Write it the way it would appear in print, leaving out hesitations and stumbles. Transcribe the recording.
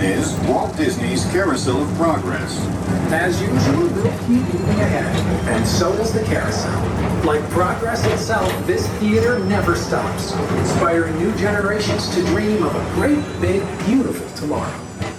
is Walt Disney's Carousel of Progress. As usual, we'll keep moving ahead, and so does the carousel. Like progress itself, this theater never stops, inspiring new generations to dream of a great, big, beautiful tomorrow.